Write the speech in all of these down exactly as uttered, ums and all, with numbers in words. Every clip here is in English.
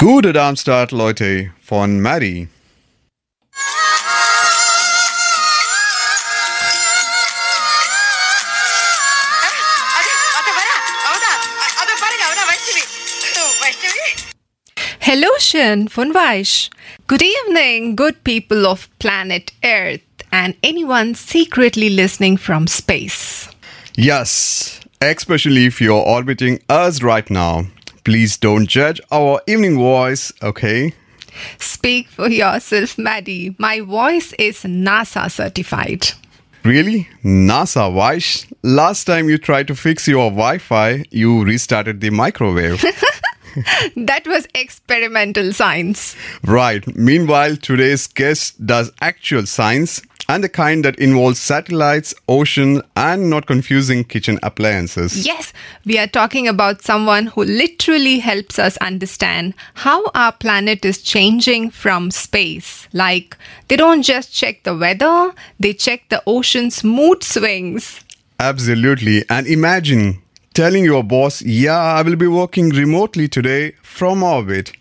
Gute Darmstadt, Leute, von Maddie. Hello, von Vaish. Good evening, good people of planet Earth and anyone secretly listening from space. Yes, especially if you're orbiting us right now. Please don't judge our evening voice, okay? Speak for yourself, Maddie. My voice is NASA certified. Really? NASA, Vaish? Last time you tried to fix your Wi-Fi, you restarted the microwave. That was experimental science. Right. Meanwhile, today's guest does actual science and the kind that involves satellites, ocean, and not confusing kitchen appliances. Yes, we are talking about someone who literally helps us understand how our planet is changing from space. Like, they don't just check the weather, they check the ocean's mood swings. Absolutely. And imagine telling your boss, yeah, I will be working remotely today from orbit.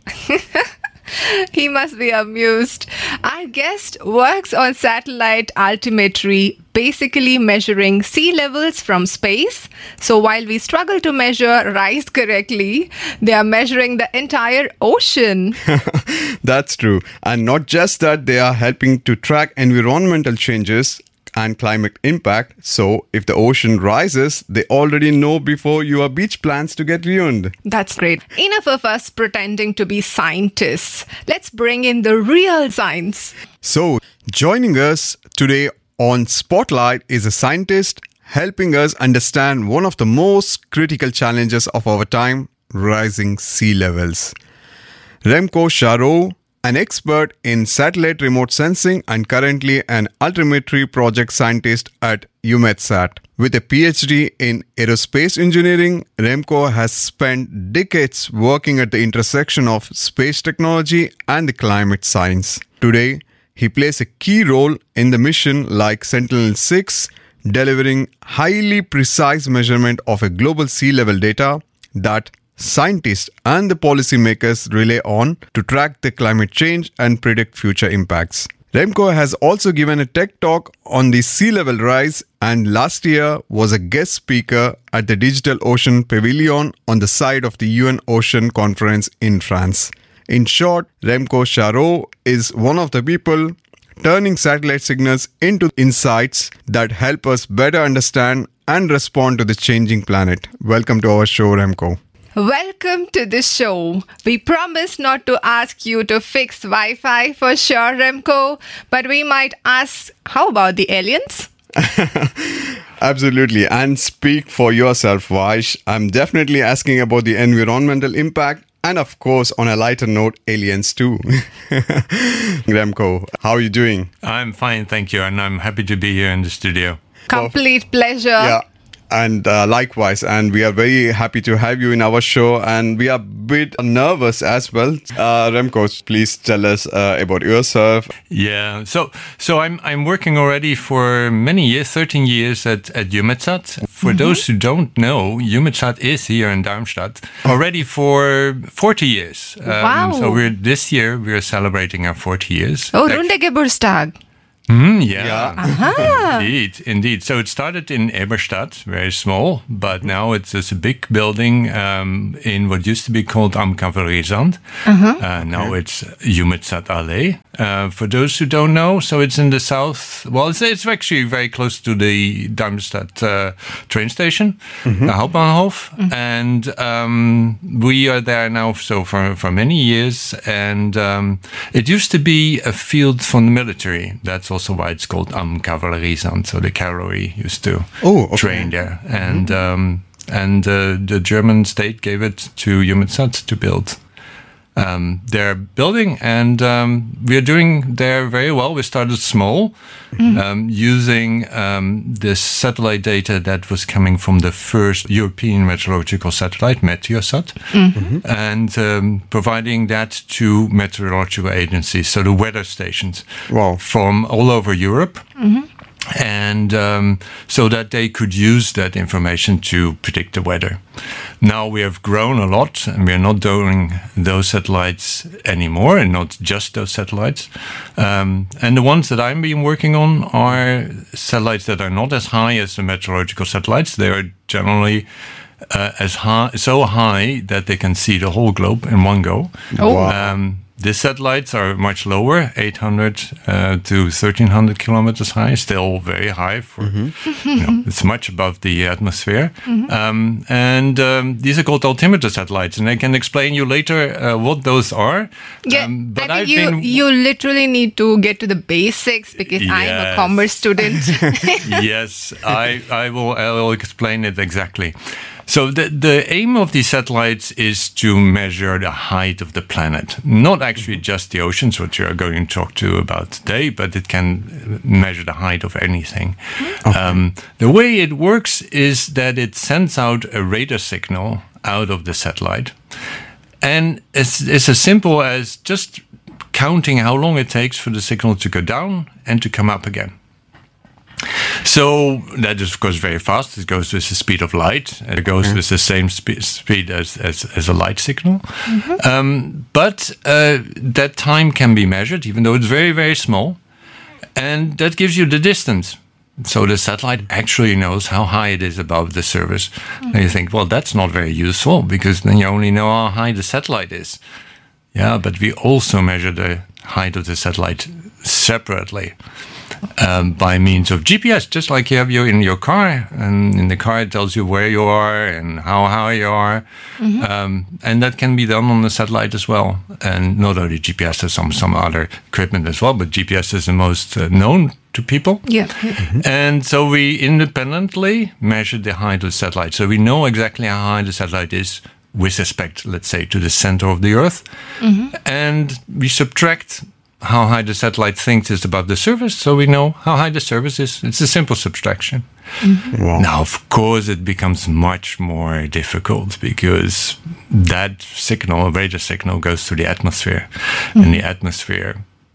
He must be amused. Our guest works on satellite altimetry, basically measuring sea levels from space. So while we struggle to measure rise correctly, they are measuring the entire ocean. That's true. And not just that, they are helping to track environmental changes and climate impact. So if the ocean rises, they already know before your beach plans to get ruined. That's great. Enough of us pretending to be scientists. Let's bring in the real science. So joining us today on Spotlight is a scientist helping us understand one of the most critical challenges of our time, rising sea levels. Remco Charot, an expert in satellite remote sensing and currently an altimetry project scientist at EUMETSAT. With a P H D in aerospace engineering, Remco has spent decades working at the intersection of space technology and the climate science. Today, he plays a key role in the mission like Sentinel six, delivering highly precise measurement of a global sea level data that scientists and the policymakers rely on to track the climate change and predict future impacts. Remco has also given a TED talk on the sea level rise and last year was a guest speaker at the Digital Ocean Pavilion on the side of the U N Ocean Conference in France. In short, Remco Charot is one of the people turning satellite signals into insights that help us better understand and respond to the changing planet. Welcome to our show, Remco. Welcome to the show. We promise not to ask you to fix Wi-Fi for sure, Remco, but we might ask, how about the aliens? Absolutely. And speak for yourself, Vaish. I'm definitely asking about the environmental impact and, of course, on a lighter note, aliens too. Remco, how are you doing? I'm fine, thank you. And I'm happy to be here in the studio. Complete pleasure. Yeah. And uh, likewise, and we are very happy to have you in our show, and we are a bit nervous as well. Uh, Remco, please tell us uh, about yourself. Yeah, so so I'm I'm working already for many years, thirteen years at, at EUMETSAT. For mm-hmm. those who don't know, EUMETSAT is here in Darmstadt already for forty years. Um, wow. So we're this year we're celebrating our forty years. Oh, Runde Geburtstag. Mm, yeah, yeah. Aha. indeed, indeed. So it started in Eberstadt, very small, but now it's, it's a big building um, in what used to be called Am Kavalleriezand. Uh-huh. Uh, now okay. It's EUMETSAT Allee. Uh, for those who don't know, so it's in the south. Well, it's, it's actually very close to the Darmstadt uh, train station, mm-hmm. the Hauptbahnhof, mm-hmm. and um, we are there now so for for many years. And um, it used to be a field for the military. That's also also why it's called Am Kavalleriezand. So the cavalry used to oh, okay. train there, and mm-hmm. um, and uh, the German state gave it to EUMETSAT to build um, their building, and um, we are doing there very well. We started small, mm-hmm. um, using um, this satellite data that was coming from the first European meteorological satellite, Meteosat, mm-hmm. and um, providing that to meteorological agencies, so the weather stations wow. from all over Europe. Mm-hmm. And um, so that they could use that information to predict the weather. Now we have grown a lot, and we are not doing those satellites anymore, and not just those satellites. Um, and the ones that I've been working on are satellites that are not as high as the meteorological satellites. They are generally uh, as high, so high that they can see the whole globe in one go. Oh. Wow. Um, The satellites are much lower, eight hundred uh, to thirteen hundred kilometers high, still very high. For Mm-hmm. you know, it's much above the atmosphere. Um, and um, these are called altimeter satellites, and I can explain you later uh, what those are. Yeah, Um, I think you, you literally need to get to the basics because I'm a Yes. commerce student. Yes, I, I will I will explain it exactly. So the, the aim of these satellites is to measure the height of the planet. Not actually just the oceans, which we are going to talk to about today, but it can measure the height of anything. Um, the way it works is that it sends out a radar signal out of the satellite. And it's, it's as simple as just counting how long it takes for the signal to go down and to come up again. So that is, of course, very fast. It goes with the speed of light. It goes mm-hmm. with the same spe- speed as, as, as a light signal. Mm-hmm. Um, but uh, that time can be measured, even though it's very, very small. And that gives you the distance. So the satellite actually knows how high it is above the surface. Mm-hmm. And you think, well, that's not very useful, because then you only know how high the satellite is. Yeah, but we also measure the height of the satellite separately. Um, by means of G P S, just like you have you in your car, and in the car it tells you where you are and how high you are, mm-hmm. um, and that can be done on the satellite as well. And not only G P S, there's some some other equipment as well, but G P S is the most uh, known to people. Yeah. yeah. Mm-hmm. And so we independently measure the height of the satellite, so we know exactly how high the satellite is with respect, let's say, to the center of the Earth, mm-hmm. and we subtract how high the satellite thinks is above the surface, so we know how high the surface is. It's a simple subtraction. Mm-hmm. Wow. Now, of course, it becomes much more difficult because that signal, radar signal, goes through the atmosphere, mm-hmm. and the atmosphere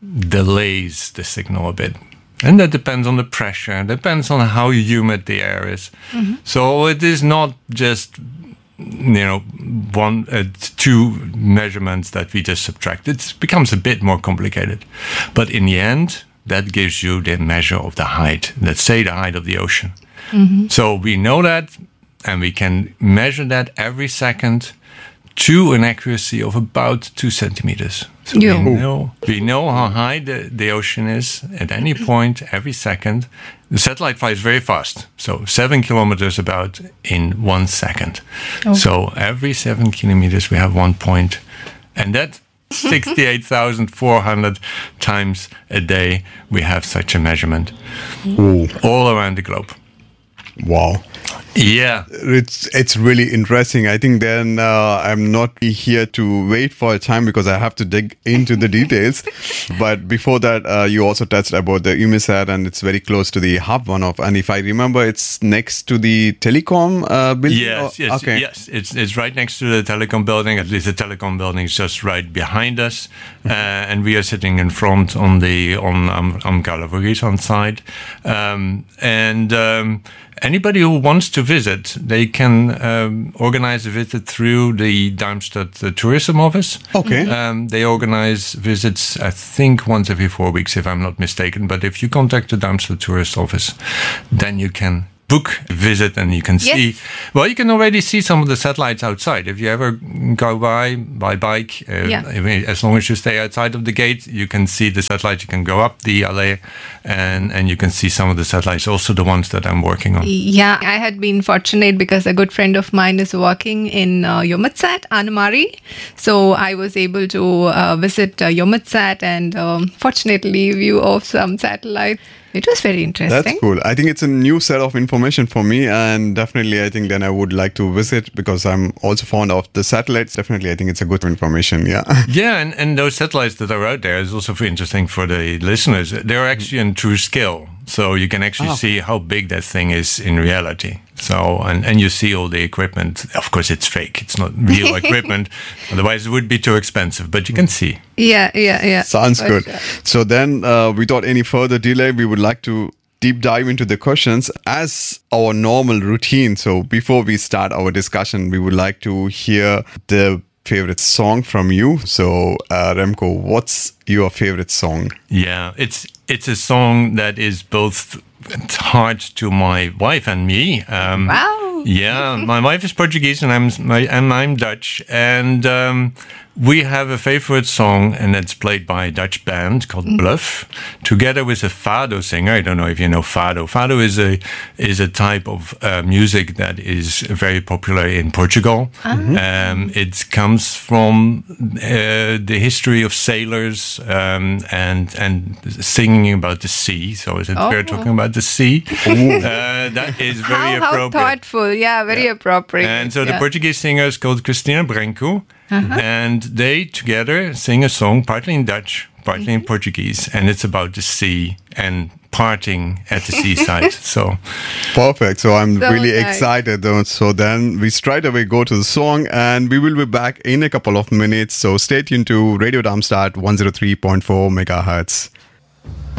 delays the signal a bit. And that depends on the pressure, depends on how humid the air is. Mm-hmm. So it is not just you know, one, uh, two measurements that we just subtract. It becomes a bit more complicated. But in the end, that gives you the measure of the height, let's say the height of the ocean. Mm-hmm. So we know that, and we can measure that every second to an accuracy of about two centimeters. So yeah. we know, we know how high the, the ocean is at any point, every second. The satellite flies very fast, so seven kilometers about in one second. Oh. So every seven kilometers we have one point, and that sixty-eight thousand four hundred times a day we have such a measurement. Ooh. All around the globe. Wow. Yeah, it's it's really interesting. I think then uh, I'm not here to wait for a time because I have to dig into the details. But before that, uh, you also touched about the EUMETSAT, and it's very close to the hub one of. And if I remember, it's next to the telecom uh, building. Yes, yes, okay. yes. It's it's right next to the telecom building. At least the telecom building is just right behind us, uh, and we are sitting in front on the on um, Amkala Horizon side, um, and. Um, Anybody who wants to visit, they can um, organize a visit through the Darmstadt uh, Tourism Office. Okay. Um, they organize visits, I think, once every four weeks, if I'm not mistaken. But if you contact the Darmstadt Tourist Office, then you can book a visit and you can yes. see, well, you can already see some of the satellites outside. If you ever go by by bike, uh, yeah. as long as you stay outside of the gate, you can see the satellites. You can go up the alley and, and you can see some of the satellites, also the ones that I'm working on. Yeah, I had been fortunate because a good friend of mine is working in uh, EUMETSAT, Anamari. So I was able to uh, visit uh, EUMETSAT and um, fortunately view of some satellites. It was very interesting. That's cool. I think it's a new set of information for me, and definitely I think then I would like to visit because I'm also fond of the satellites. Definitely, I think it's a good information. Yeah. Yeah, and, and those satellites that are out there is also very interesting for the listeners. They're actually in true scale. So you can actually oh. see how big that thing is in reality. So, and, and you see all the equipment. Of course, it's fake. It's not real equipment. Otherwise, it would be too expensive. But you can see. Yeah, yeah, yeah. Sounds good. Sure. So then, uh, without any further delay, we would like to deep dive into the questions as our normal routine. So before we start our discussion, we would like to hear the favorite song from you. So uh, Remco, what's your favorite song? Yeah, it's it's a song that is both hard to my wife and me. Um, Wow. Yeah, my wife is Portuguese and I'm my, and I'm Dutch, and um, we have a favorite song, and it's played by a Dutch band called mm. Bluff, together with a fado singer. I don't know if you know fado. Fado is a is a type of uh, music that is very popular in Portugal. Mm-hmm. Um, it comes from uh, the history of sailors um, and and singing about the sea. So is it oh. we're talking about the sea? uh, that is very how, appropriate. How thoughtful, yeah, very yeah. appropriate. And so yeah. the Portuguese singer is called Cristina Branco, uh-huh. and they together sing a song partly in Dutch, partly mm-hmm. in Portuguese, and it's about the sea and parting at the seaside. So perfect. So I'm so really nice. excited. So then we straight away go to the song, and we will be back in a couple of minutes. So stay tuned to Radio Darmstadt one oh three point four megahertz.